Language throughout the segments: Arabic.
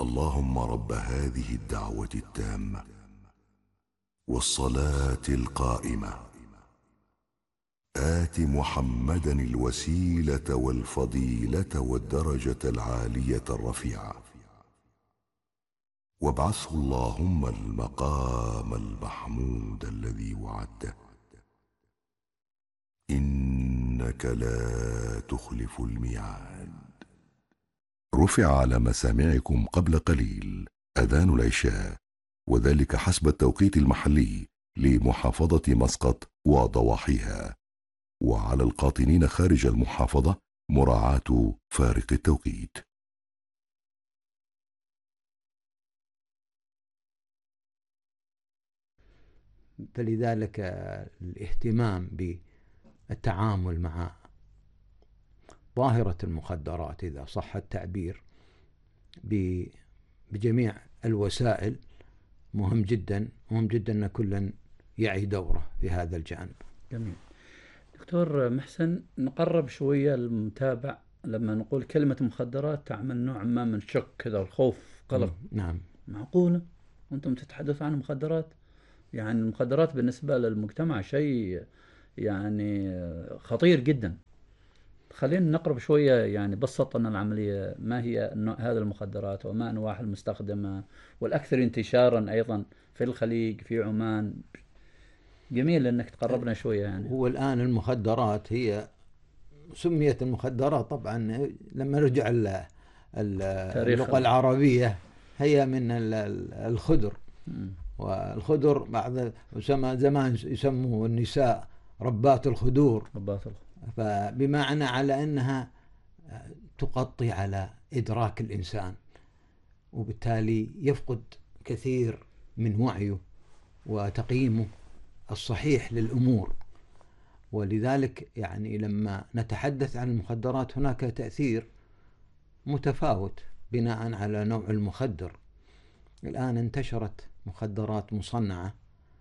اللهم رب هذه الدعوة التامة والصلاة القائمة آت محمدا الوسيلة والفضيلة والدرجة العالية الرفيعة وابعثه اللهم المقام المحمود الذي وعدته إنك لا تخلف الميعاد. رفع على مسامعكم قبل قليل أذان العشاء، وذلك حسب التوقيت المحلي لمحافظة مسقط وضواحيها، وعلى القاطنين خارج المحافظة مراعاة فارق التوقيت. فلذلك الاهتمام بالتعامل مع ظاهرة المخدرات إذا صح التعبير بجميع الوسائل مهم جدا أن كل يعي دوره في هذا الجانب. جميل. دكتور محسن، نقرب شوية المتابع لما نقول كلمة مخدرات تعمل نوع ما من شك كذا والخوف قلق. نعم. معقولة وأنتم تتحدثوا عن المخدرات؟ يعني المخدرات بالنسبة للمجتمع شيء يعني خطير جدا. خلينا نقرب شوية، يعني بسط لنا العملية، ما هي هذه المخدرات وما أنواع المستخدمة والأكثر انتشارا أيضا في الخليج في عمان. جميل أنك تقربنا شوية. يعني هو الآن المخدرات هي سميت المخدرات طبعا لما رجع اللغة العربية هي من الخدر، والخدر بعض زمان يسموه النساء ربات الخدور، فبمعنى على أنها تغطي على إدراك الإنسان، وبالتالي يفقد كثير من وعيه وتقييمه الصحيح للأمور. ولذلك يعني لما نتحدث عن المخدرات هناك تأثير متفاوت بناء على نوع المخدر. الآن انتشرت مخدرات مصنعة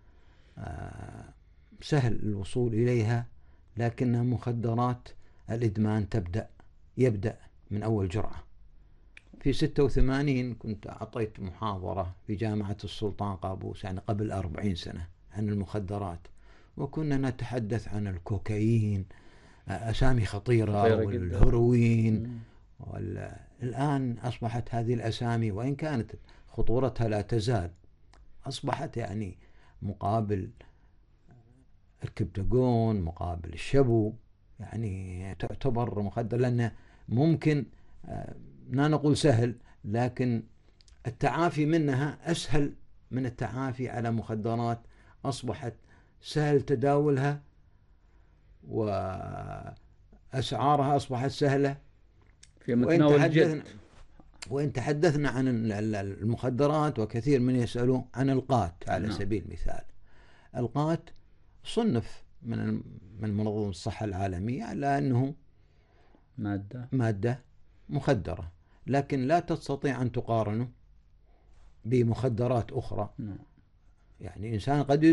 سهل الوصول إليها، لكنها مخدرات الإدمان يبدأ من أول جرعة. في 86 كنت أعطيت محاضرة في جامعة السلطان قابوس، يعني قبل 40 سنة، عن المخدرات، وكنا نتحدث عن الكوكايين، أسامي خطيرة، والهيروين. الآن أصبحت هذه الأسامي وإن كانت خطورتها لا تزال، أصبحت يعني مقابل الكبتاجون مقابل الشبو يعني تعتبر مخدر، لأنه ممكن لا نقول سهل، لكن التعافي منها أسهل من التعافي على مخدرات أصبحت سهل تداولها وأسعارها أصبحت سهلة في متناول الجد. وإن تحدثنا عن المخدرات وكثير من يسألون عن القات على سبيل المثال. القات صنف من منظمة الصحة العالمية على أنه مادة مخدرة، لكن لا تستطيع أن تقارنه بمخدرات أخرى. يعني إنسان قد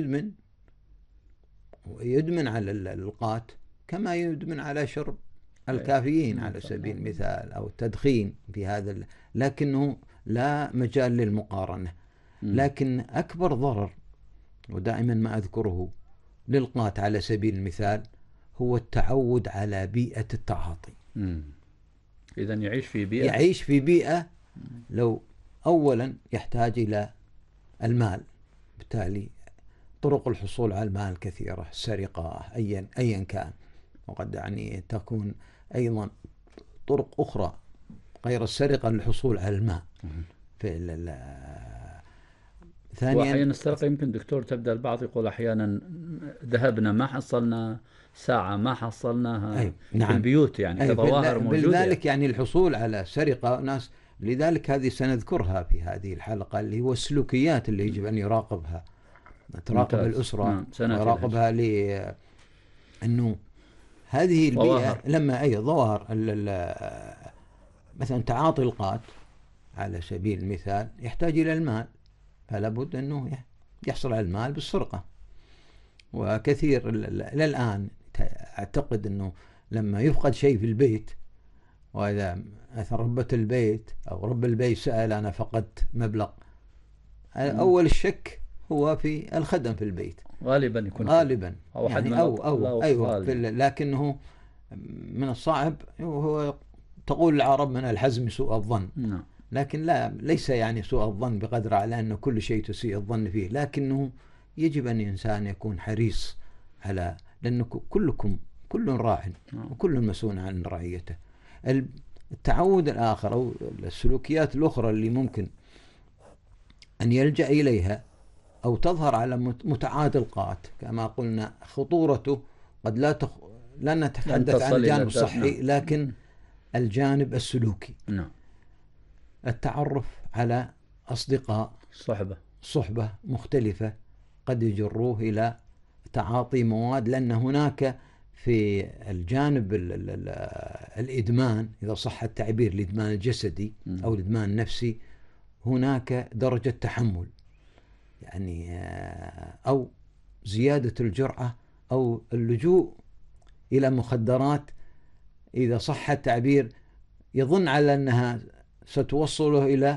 يدمن على القات كما يدمن على شرب الكافيين على سبيل المثال أو التدخين في هذا، لكنه لا مجال للمقارنة. لكن أكبر ضرر، ودائما ما أذكره للقات على سبيل المثال، هو التعود على بيئة التعاطي. إذن يعيش في بيئة لو أولا يحتاج إلى المال، بالتالي طرق الحصول على المال كثيرة، السرقة أيا كان، وقد يعني تكون أيضا طرق أخرى غير السرقة للحصول على المال. ثانيا وأحيانا السرقة يمكن دكتور تبدأ البعض يقول أحيانا ذهبنا ما حصلنا ساعة ما حصلناها في البيوت، يعني كظواهر موجودة. لذلك يعني الحصول على سرقة ناس، لذلك هذه سنذكرها في هذه الحلقة، اللي هو السلوكيات اللي يجب أن يراقبها، تراقب الأسرة ويراقبها لأنه هذه البيئة لما ظواهر مثلا تعاطي القات على سبيل المثال يحتاج إلى المال، فلا بد أنه يحصل على المال بالسرقة. وكثير إلى الآن أعتقد أنه لما يفقد شيء في البيت وإذا مثلا ربة البيت أو رب البيت سأل أنا فقدت مبلغ، أول الشك هو في الخدم في البيت غالبا يكون غالبا أو أحد يعني من أو أيوة لكنه من الصعب هو تقول العرب من الحزم سوء الظن. نعم. لكن ليس يعني سوء الظن بقدر على أن كل شيء تسيء الظن فيه، لكنه يجب أن الإنسان يكون حريص على، لأن كل راع وكل مسؤول عن رعيته. التعود الآخر أو السلوكيات الأخرى اللي ممكن أن يلجأ إليها أو تظهر على متعاطلقات كما قلنا، خطورته قد لا نتحدث عن الجانب الصحي، لكن الجانب السلوكي. نعم. التعرف على أصدقاء صحبة مختلفة قد يجروه إلى تعاطي مواد، لأن هناك في الجانب الإدمان إذا صح التعبير، الإدمان الجسدي أو الإدمان النفسي، هناك درجة تحمل يعني أو زيادة الجرعة أو اللجوء إلى مخدرات إذا صح التعبير يظن على أنها ستوصله إلى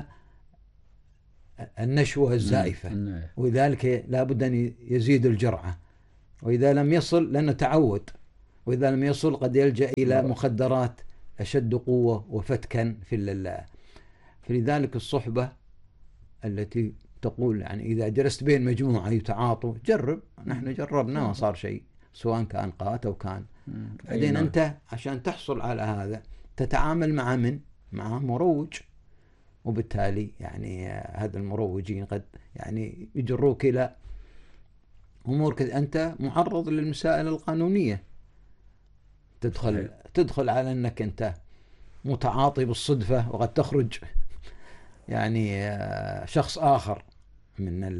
النشوة الزائفة، ولذلك لا بد أن يزيد الجرعة، وإذا لم يصل لأنه تعود، وإذا لم يصل قد يلجأ إلى مخدرات أشد قوة وفتكا فلذلك الصحبة التي تقول يعني إذا جلست بين مجموعة يتعاطوا جرب، نحن جربنا ما صار شيء، سواء كان قات أو كان. بعدين أنت عشان تحصل على هذا تتعامل مع مروج، وبالتالي يعني هذا المروجين قد يعني يجروك إلى أمور أنت معرض للمسائل القانونية، تدخل على أنك أنت متعاطي بالصدفة، وقد تخرج يعني شخص آخر من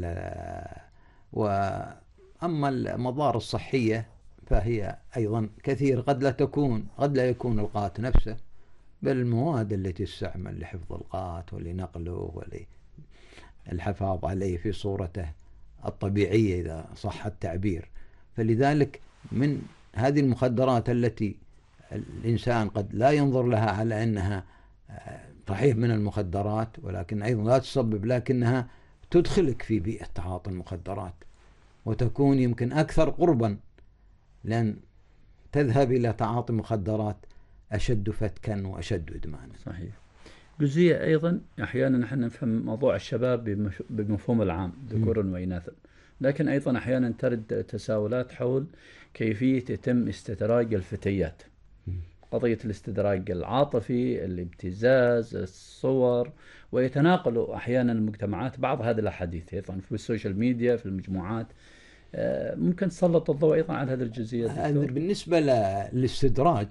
وأما المضار الصحية فهي أيضا كثير، قد لا يكون القات نفسه، بل المواد التي تستعمل لحفظ القات ولنقله وللحفاظ عليه في صورته الطبيعية إذا صح التعبير. فلذلك من هذه المخدرات التي الإنسان قد لا ينظر لها على أنها صحيح من المخدرات، ولكن أيضا لا تسبب، لكنها تدخلك في بيئة تعاطي المخدرات، وتكون يمكن أكثر قربا، لأن تذهب إلى تعاطي مخدرات أشد فتكا وأشد إدمانا. صحيح. جزئية أيضا أحيانا نحن نفهم موضوع الشباب بمفهوم العام ذكورا وإناثا، لكن أيضا أحيانا ترد تساؤلات حول كيفية يتم استدراج الفتيات، قضية الاستدراج العاطفي، الابتزاز، الصور، ويتناقل أحيانا المجتمعات بعض هذه الأحاديث أيضا في السوشيال ميديا في المجموعات. ممكن تسلط الضوء أيضا على هذه الجزئية؟ بالنسبة للاستدراج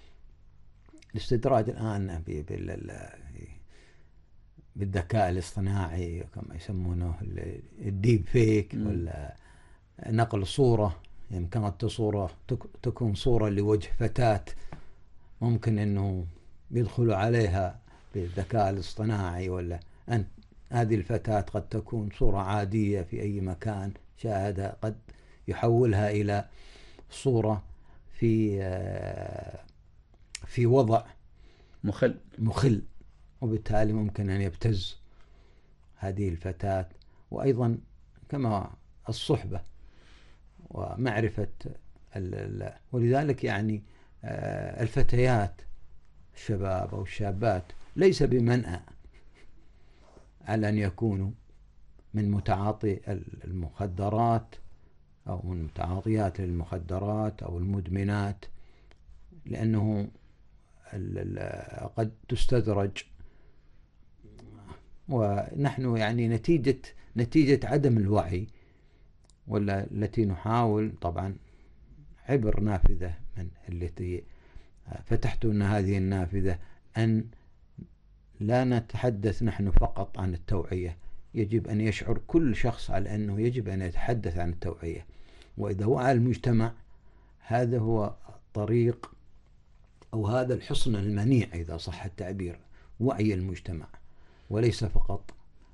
الآن بالذكاء الاصطناعي كما يسمونه الديب فيك، ولا نقل صورة، يعني كانت تكون صورة لوجه فتاة، ممكن أنه يدخلوا عليها بالذكاء الاصطناعي، ولا أن هذه الفتاة قد تكون صورة عادية في أي مكان شاهدها، قد يحولها إلى صورة في وضع مخل، وبالتالي ممكن أن يبتز هذه الفتاة. وأيضا كما الصحبة ومعرفة ولذلك يعني الفتيات الشباب أو الشابات ليس بمنأى على أن يكونوا من متعاطي المخدرات أو من متعاطيات المخدرات أو المدمنات، لأنه قد تستدرج، ونحن يعني نتيجة عدم الوعي ولا التي نحاول طبعا عبر نافذة من التي فتحت لنا هذه النافذة أن لا نتحدث نحن فقط عن التوعية، يجب أن يشعر كل شخص على أنه يجب أن يتحدث عن التوعية، وإذا وعى المجتمع هذا هو طريق أو هذا الحصن المنيع إذا صح التعبير، وعي المجتمع، وليس فقط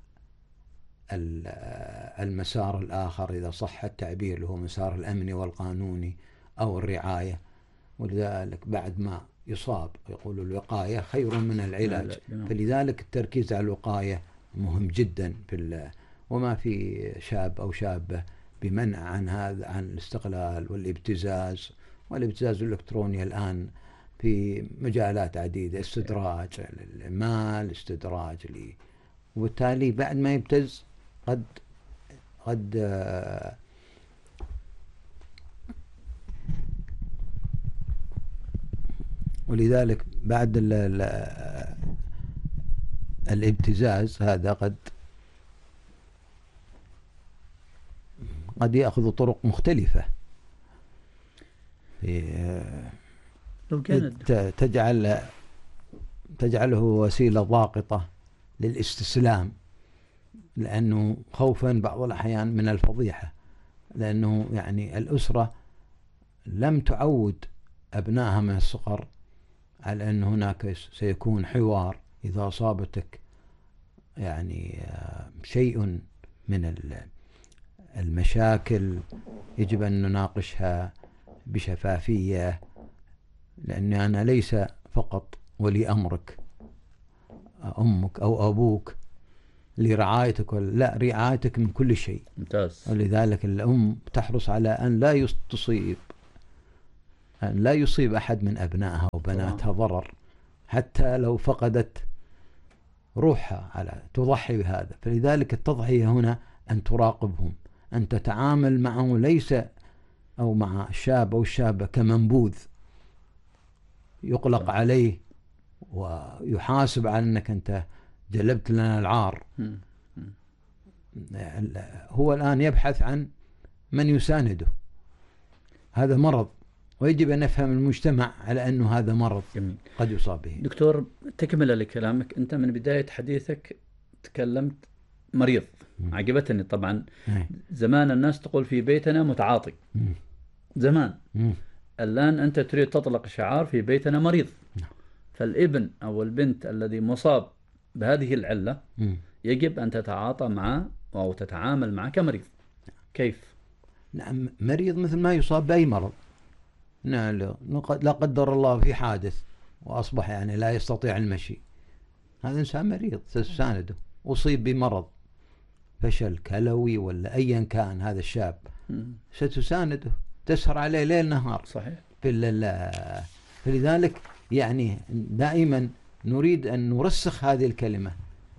المسار الآخر إذا صح التعبير اللي هو مسار الأمني والقانوني أو الرعاية. ولذلك بعد ما يصاب، يقول الوقاية خير من العلاج. نعم. فلذلك التركيز على الوقاية مهم جدا وما في شاب أو شابة بمنع عن هذا، عن الاستغلال والابتزاز الإلكتروني الآن في مجالات عديدة، استدراج للمال، استدراج وبالتالي بعد ما يبتز قد ولذلك بعد الابتزاز هذا قد يأخذ طرق مختلفة لو كانت تجعله وسيلة ضاغطة للاستسلام، لأنه خوفا بعض الأحيان من الفضيحة، لأنه يعني الأسرة لم تعود أبنائها من الصغر على أن هناك سيكون حوار إذا أصابتك يعني شيء من المشاكل يجب أن نناقشها بشفافية، لأني أنا ليس فقط ولي أمرك أمك أو أبوك لرعايتك، لا، رعايتك من كل شيء. ممتاز. ولذلك الأم تحرص على أن لا يصيب أحد من أبنائها وبناتها ضرر، حتى لو فقدت روحها على تضحي بهذا. فلذلك التضحية هنا أن تراقبهم، أن تتعامل معه ليس أو مع الشاب أو الشابة كمنبوذ يقلق عليه ويحاسب على أنك أنت جلبت لنا العار. هو الآن يبحث عن من يسانده. هذا مرض، ويجب أن نفهم المجتمع على أنه هذا مرض. جميل. قد يصاب به. دكتور، تكمل لكلامك، أنت من بداية حديثك تكلمت مريض. عجبتني طبعا. زمان الناس تقول في بيتنا متعاطي. زمان. الآن أنت تريد تطلق شعار في بيتنا مريض. فالابن أو البنت الذي مصاب بهذه العلة يجب أن تتعاطى معه أو تتعامل معه كمريض. كيف؟ نعم، مريض مثل ما يصاب بأي مرض. لا قدر الله في حادث وأصبح يعني لا يستطيع المشي، هذا إنسان مريض تسانده. أصيب بمرض فشل كلوي ولا أيا كان، هذا الشاب ستسانده، تسهر عليه ليل نهار. صحيح. فلذلك يعني دائما نريد أن نرسخ هذه الكلمة: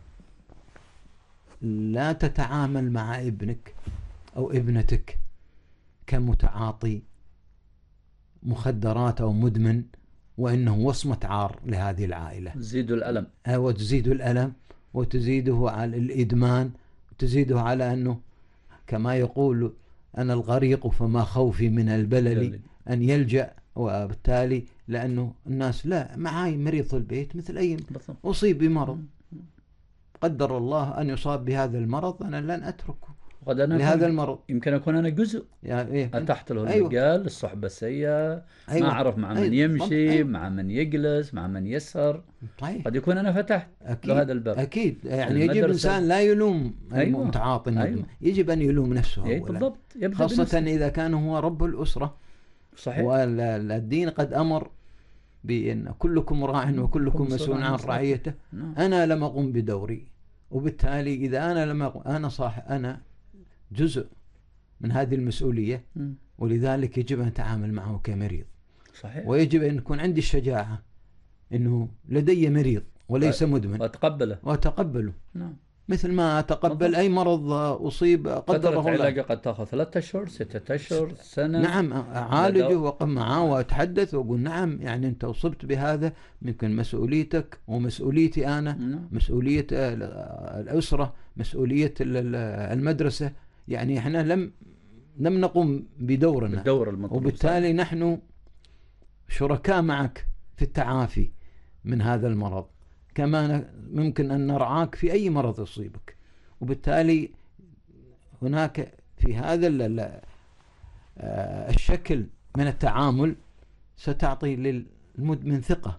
لا تتعامل مع ابنك أو ابنتك كمتعاطي مخدرات أو مدمن، وإنه وصمة عار لهذه العائلة. تزيد الألم. وتزيد الألم، وتزيده على الإدمان، وتزيده على أنه كما يقول: أنا الغريق فما خوفي من البلل أن يلجأ. وبالتالي لأنه الناس لا، معاي مريض في البيت مثل أي أصيب بمرض، قدر الله أن يصاب بهذا المرض، أنا لن أتركه لهذا المرض. يمكن أكون أنا جزء أتحت له المجال. الصحبة السيئة. ما أعرف مع من يمشي. مع من يجلس، مع من يسهر. قد يكون أنا فتحت له هذا الباب. أكيد. يعني يجب الإنسان لا يلوم المتعاطي. يجب أن يلوم نفسه أولا. بالضبط. خاصة إذا كان هو رب الأسرة. صحيح. والدين قد أمر بأن كلكم راع وكلكم مسؤول عن رعيته. أنا لم أقوم بدوري، وبالتالي إذا أنا لم أقوم، أنا جزء من هذه المسؤولية. ولذلك يجب أن أتعامل معه كمريض. صحيح. ويجب أن يكون عندي الشجاعة أنه لدي مريض وليس مدمن، وأتقبله. نعم. مثل ما أتقبل أي مرض أصيب قدره الله. العلاج قد تأخذ 3 أشهر، 6 أشهر، سنة. نعم، أعالجه وأقم معه وأتحدث وأقول: نعم، يعني أنت أصبت بهذا، يمكن مسؤوليتك ومسؤوليتي أنا. مسؤولية الأسرة، مسؤولية المدرسة. يعني إحنا لم نقم بدورنا، الدور المطلوب. وبالتالي نحن شركاء معك في التعافي من هذا المرض، كما ممكن أن نرعاك في أي مرض يصيبك. وبالتالي هناك في هذا الشكل من التعامل ستعطي للمدمن ثقة،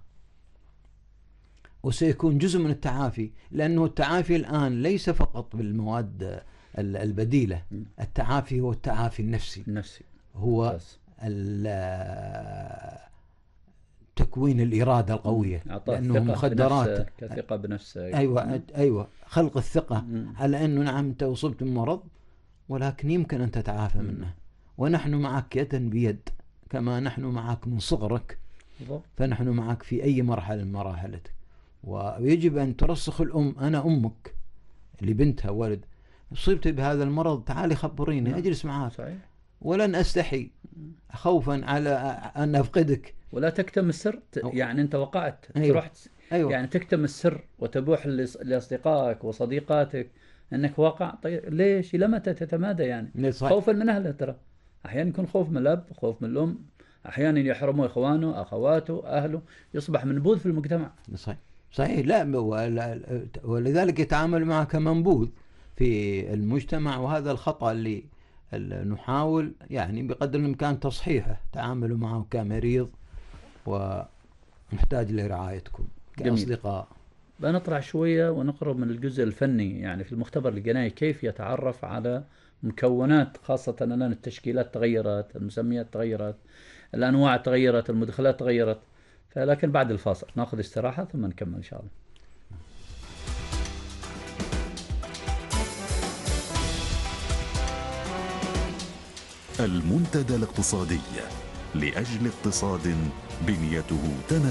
وسيكون جزء من التعافي. لأنه التعافي الآن ليس فقط بالمواد البديلة. التعافي هو التعافي النفسي. هو تكوين الإرادة القوية، أعطاه لأنه ثقة مخدرات. بنفسه، كثقة بنفسه. أيوة خلق الثقة على أنه نعم أنت أصبت بمرض ولكن يمكن أن تتعافى منه، ونحن معك يدا بيد كما نحن معك من صغرك، فنحن معك في أي مرحلة من مراحلك. ويجب أن ترسخ الأم، أنا أمك لبنتها ولد أصبت بهذا المرض، تعالي خبريني، أجلس معك. صحيح. ولن أستحي خوفا على أن أفقدك. ولا تكتم السر، يعني أنت وقعت أيوة. تروح يعني تكتم السر وتبوح لأصدقائك وصديقاتك أنك واقع. طيب ليش؟ إلى متى تتمادى يعني؟ خوفا من أهله. ترى أحيانا يكون خوف من الأب، خوف من الأم، أحيانا يحرموا إخوانه، أخواته، أهله، يصبح منبوذ في المجتمع. صحيح. لا ولذلك يتعامل معه كمنبوذ في المجتمع، وهذا الخطأ اللي نحاول يعني بقدر الإمكان تصحيحه. تعاملوا معه كمريض ومحتاج لرعايتكم كأصدقاء. بنطلع شوية ونقرب من الجزء الفني. يعني في المختبر الجنائي كيف يتعرف على مكونات، خاصة الآن التشكيلات تغيرت، المسميات تغيرت، الأنواع تغيرت، المدخلات تغيرت. لكن بعد الفاصل نأخذ استراحة ثم نكمل إن شاء الله. المنتدى الاقتصادي، لأجل اقتصاد بنيته تناسب